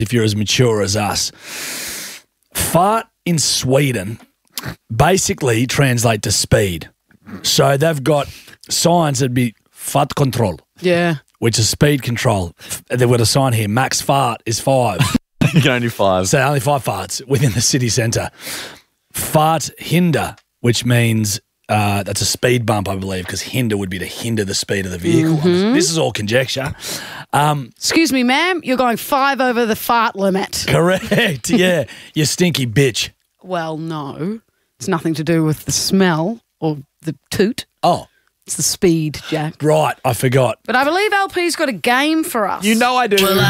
if you're as mature as us. Fart in Sweden basically translate to speed. So they've got signs that'd be fart control. Yeah. Which is speed control. They've got a sign here, max fart is 5. You can only 5. So only 5 farts within the city centre. Fart hinder, which means that's a speed bump, I believe, because hinder would be to hinder the speed of the vehicle. This is all conjecture. Excuse me, ma'am, you're going 5 over the fart limit. Correct, yeah. You stinky bitch. Well, no. It's nothing to do with the smell or the toot. Oh. It's the speed, Jack. Right, I forgot. But I believe LP's got a game for us. You know I do.